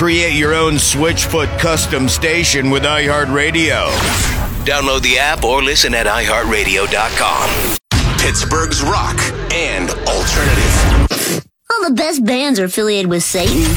Create your own Switchfoot custom station with iHeartRadio. Download the app or listen at iHeartRadio.com. Pittsburgh's rock and alternative. All the best bands are affiliated with Satan.